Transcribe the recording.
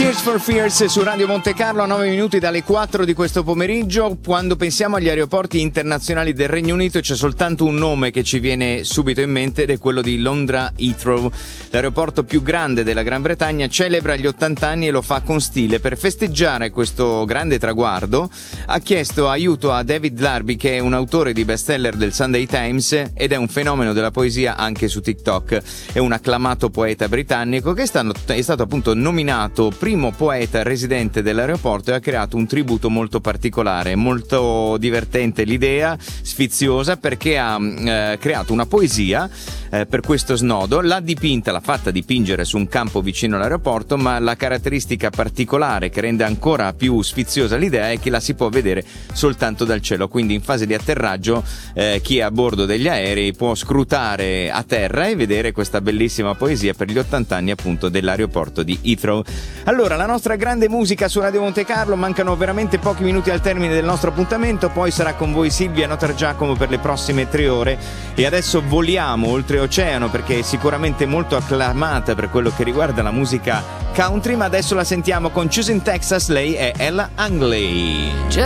Tears for Fears su Radio Monte Carlo a 9 minuti dalle 4 di questo pomeriggio. Quando pensiamo agli aeroporti internazionali del Regno Unito c'è soltanto un nome che ci viene subito in mente ed è quello di Londra Heathrow. L'aeroporto più grande della Gran Bretagna celebra gli 80 anni e lo fa con stile. Per festeggiare questo grande traguardo ha chiesto aiuto a David Larby, che è un autore di bestseller del Sunday Times ed è un fenomeno della poesia anche su TikTok. È un acclamato poeta britannico che è stato appunto nominato primo poeta residente dell'aeroporto e ha creato un tributo molto particolare, molto divertente l'idea, sfiziosa, perché ha creato una poesia per questo snodo, l'ha fatta dipingere su un campo vicino all'aeroporto, ma la caratteristica particolare che rende ancora più sfiziosa l'idea è che la si può vedere soltanto dal cielo, quindi in fase di atterraggio chi è a bordo degli aerei può scrutare a terra e vedere questa bellissima poesia per gli 80 anni appunto dell'aeroporto di Heathrow. Allora, la nostra grande musica su Radio Monte Carlo, mancano veramente pochi minuti al termine del nostro appuntamento, poi sarà con voi Silvia Notar Giacomo per le prossime 3 ore e adesso voliamo oltreoceano perché è sicuramente molto acclamata per quello che riguarda la musica country, ma adesso la sentiamo con Choosing Texas, lei è Ella Angley.